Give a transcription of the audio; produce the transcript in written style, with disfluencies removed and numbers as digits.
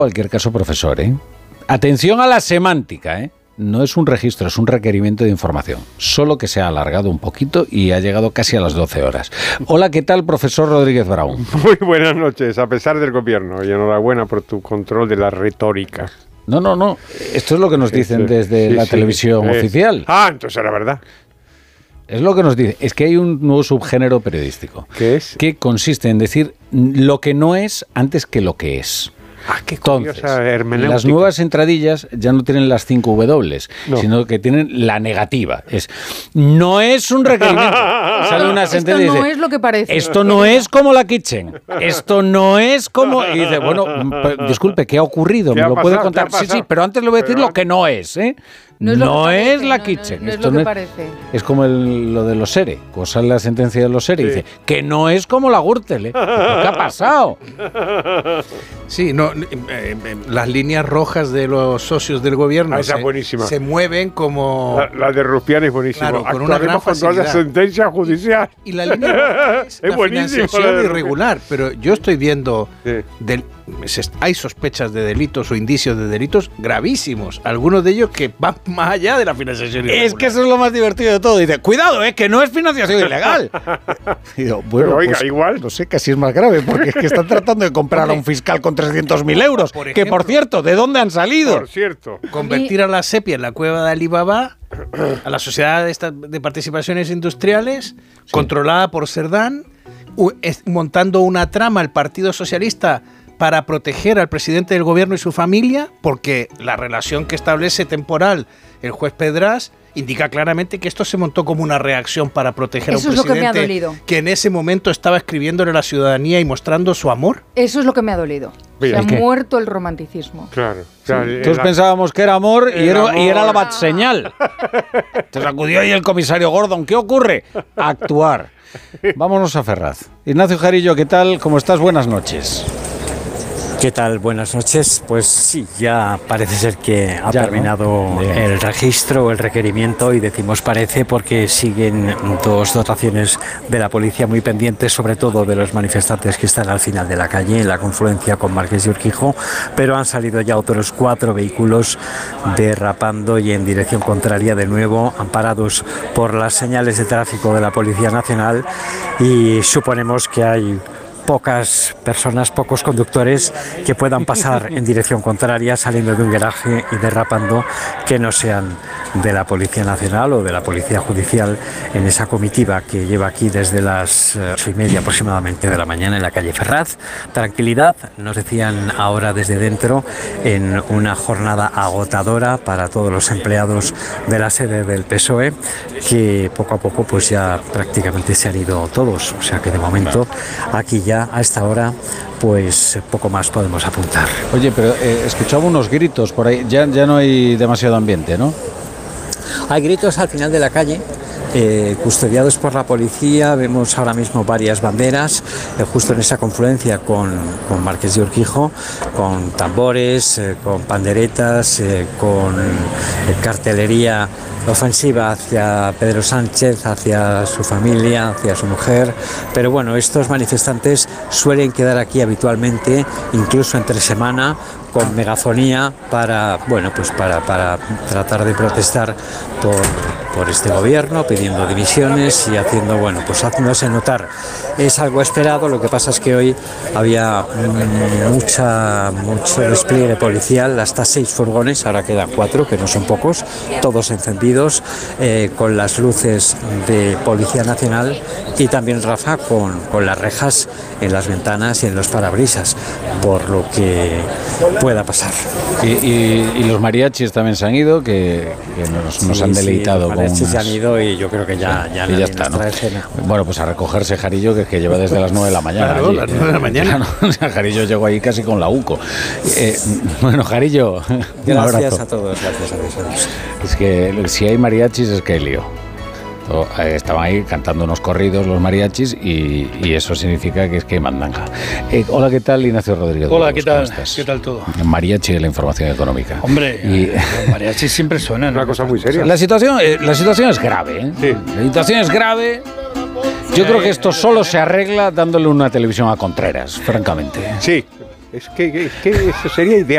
cualquier caso, profesor, atención a la semántica, no es un registro, es un requerimiento de información, solo que se ha alargado un poquito y ha llegado casi a las 12 horas. Hola, ¿qué tal, profesor Rodríguez Brown? Muy buenas noches, a pesar del gobierno, y enhorabuena por tu control de la retórica. No, esto es lo que nos dicen desde la televisión oficial. Entonces era verdad. Es lo que nos dice. Es que hay un nuevo subgénero periodístico. ¿Qué es? Que consiste en decir lo que no es antes que lo que es. Qué curiosa hermenéutica. Las nuevas entradillas ya no tienen las 5 W, sino que tienen la negativa. No es un requerimiento. Sale una sentencia esto y no dice, es lo que parece. Esto no es como la kitchen. Esto no es como... Y dice, bueno, disculpe, ¿qué ha ocurrido? ¿Me lo puede contar? Sí, pero antes le voy a decir lo que no es, No es la kitchen. No es lo que parece. Es como lo de los SERE. Cuando sale la sentencia de los SERE y dice que no es como la Gürtel. ¿Qué ha pasado? Sí, las líneas rojas de los socios del gobierno se mueven como... La de Rufián es buenísima. Claro, con una gran facilidad. Con la sentencia judicial. Y la línea roja es la financiación irregular. Pero yo estoy viendo... hay sospechas de delitos o indicios de delitos gravísimos. Algunos de ellos que van más allá de la financiación ilegal. Es que eso es lo más divertido de todo. Dice, cuidado, que no es financiación ilegal. Y digo, bueno, pero oiga, pues, igual. No sé, casi es más grave, porque es que están tratando de comprar a un fiscal con 300.000 euros. Por ejemplo, que, por cierto, ¿de dónde han salido? Por cierto. Convertir a la SEPI en la cueva de Alibaba, a la sociedad de participaciones industriales, controlada por Cerdán, montando una trama el Partido Socialista para proteger al presidente del gobierno y su familia, porque la relación que establece temporal el juez Pedrás indica claramente que esto se montó como una reacción para proteger a un presidente lo que me ha dolido. Que en ese momento estaba escribiéndole a la ciudadanía y mostrando su amor. Eso es lo que me ha dolido. Se ha muerto el romanticismo. Claro. Todos pensábamos que era amor y era la batseñal. Entonces acudió ahí el comisario Gordon. ¿Qué ocurre? Actuar. Vámonos a Ferraz. Ignacio Jarillo, ¿qué tal? ¿Cómo estás? Buenas noches. ¿Qué tal? Buenas noches. Pues sí, ya parece ser que ha terminado el registro, el requerimiento, y decimos parece porque siguen 2 dotaciones de la policía muy pendientes, sobre todo de los manifestantes que están al final de la calle, en la confluencia con Marqués de Urquijo, pero han salido ya otros 4 vehículos derrapando y en dirección contraria de nuevo, amparados por las señales de tráfico de la Policía Nacional, y suponemos que hay pocas personas, pocos conductores que puedan pasar en dirección contraria saliendo de un garaje y derrapando, que no sean de la Policía Nacional o de la Policía Judicial en esa comitiva que lleva aquí desde las 8:30 aproximadamente de la mañana en la calle Ferraz. Tranquilidad, nos decían ahora desde dentro, en una jornada agotadora para todos los empleados de la sede del PSOE, que poco a poco pues ya prácticamente se han ido todos, o sea que de momento aquí ya a esta hora pues poco más podemos apuntar. Oye, pero escuchaba unos gritos por ahí, ya no hay demasiado ambiente, ¿no? Hay gritos al final de la calle, custodiados por la policía. Vemos ahora mismo varias banderas justo en esa confluencia con Marqués de Urquijo, con tambores, con panderetas, con cartelería ofensiva hacia Pedro Sánchez, hacia su familia, hacia su mujer. Pero bueno, estos manifestantes suelen quedar aquí habitualmente, incluso entre semana, con megafonía para tratar de protestar por este gobierno, pidiendo dimisiones y haciéndose notar. Es algo esperado. Lo que pasa es que hoy había mucho despliegue policial, hasta 6 furgones, ahora quedan 4, que no son pocos, todos encendidos, con las luces de Policía Nacional, y también, Rafa, con las rejas en las ventanas y en los parabrisas, por lo que pueda pasar. Y los mariachis también se han ido, que nos han deleitado. Los mariachis se han ido y yo creo que ya está, ¿no? Bueno, pues a recogerse Jarillo, que lleva desde las 9 de la mañana. Claro, las 9 de la mañana. O sea, Jarillo llegó ahí casi con la UCO. Bueno, Jarillo, gracias a todos, gracias a Dios. Es que si hay mariachis es que hay lío. Estaban ahí cantando unos corridos los mariachis y eso significa que es que hay mandanga. Hola, ¿qué tal, Ignacio Rodríguez? Hola, ¿qué tal? ¿Qué tal todo? Mariachi de la información económica. Hombre, los mariachis siempre suenan. Una cosa muy seria. La situación es grave, Sí. La situación es grave. Yo creo que esto solo se arregla dándole una televisión a Contreras, francamente. Sí, es que eso sería ideal.